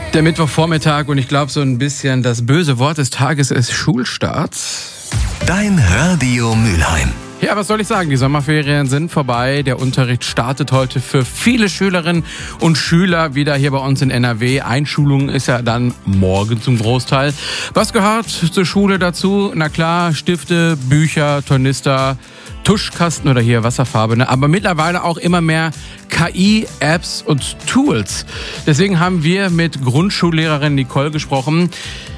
Der Mittwochvormittag und ich glaube so ein bisschen das böse Wort des Tages ist Schulstart. Dein Radio Mülheim. Ja, was soll ich sagen? Die Sommerferien sind vorbei. Der Unterricht startet heute für viele Schülerinnen und Schüler wieder hier bei uns in NRW. Einschulung ist ja dann morgen zum Großteil. Was gehört zur Schule dazu? Na klar, Stifte, Bücher, Tornister, Tuschkasten oder hier Wasserfarbe, ne? Aber mittlerweile auch immer mehr KI, Apps und Tools. Deswegen haben wir mit Grundschullehrerin Nicole gesprochen.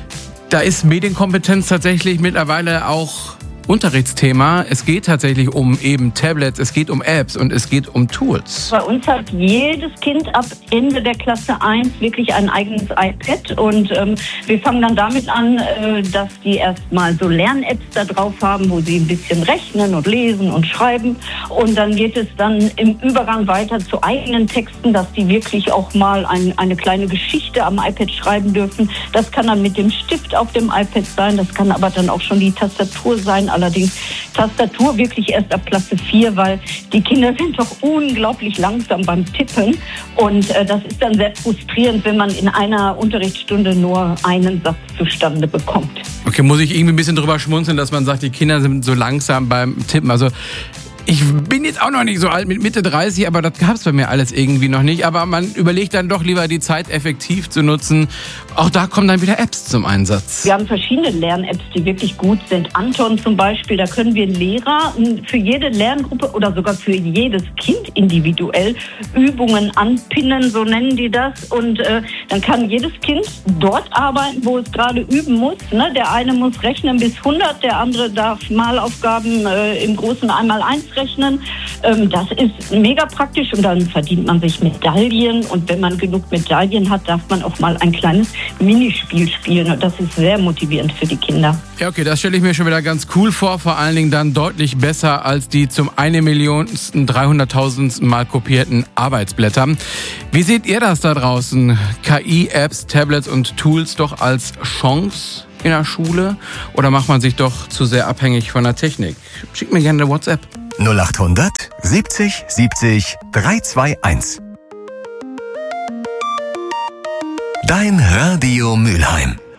Da ist Medienkompetenz tatsächlich mittlerweile auch Unterrichtsthema. Es geht tatsächlich um eben Tablets, es geht um Apps und es geht um Tools. Bei uns hat jedes Kind ab Ende der Klasse 1 wirklich ein eigenes iPad und wir fangen dann damit an, dass die erstmal so Lern-Apps da drauf haben, wo sie ein bisschen rechnen und lesen und schreiben und dann geht es dann im Übergang weiter zu eigenen Texten, dass die wirklich auch mal eine kleine Geschichte am iPad schreiben dürfen. Das kann dann mit dem Stift auf dem iPad sein, das kann aber dann auch schon die Tastatur sein. Allerdings Tastatur wirklich erst ab Klasse 4, weil die Kinder sind doch unglaublich langsam beim Tippen. Und das ist dann sehr frustrierend, wenn man in einer Unterrichtsstunde nur einen Satz zustande bekommt. Okay, muss ich irgendwie ein bisschen drüber schmunzeln, dass man sagt, die Kinder sind so langsam beim Tippen. Also ich bin jetzt auch noch nicht so alt, mit Mitte 30, aber das gab es bei mir alles irgendwie noch nicht. Aber man überlegt dann doch lieber, die Zeit effektiv zu nutzen. Auch da kommen dann wieder Apps zum Einsatz. Wir haben verschiedene Lern-Apps, die wirklich gut sind. Anton zum Beispiel, da können wir Lehrer für jede Lerngruppe oder sogar für jedes Kind individuell Übungen anpinnen, so nennen die das. Und dann kann jedes Kind dort arbeiten, wo es gerade üben muss. Ne? Der eine muss rechnen bis 100, der andere darf Malaufgaben im großen Einmal-1 rechnen. Das ist mega praktisch und dann verdient man sich Medaillen und wenn man genug Medaillen hat, darf man auch mal ein kleines Minispiel spielen und das ist sehr motivierend für die Kinder. Ja, okay, das stelle ich mir schon wieder ganz cool vor, vor allen Dingen dann deutlich besser als die zum 1.300.000. Mal kopierten Arbeitsblätter. Wie seht ihr das da draußen? KI, Apps, Tablets und Tools doch als Chance in der Schule oder macht man sich doch zu sehr abhängig von der Technik? Schickt mir gerne eine WhatsApp. 0800 70 70 321. Dein Radio Mülheim.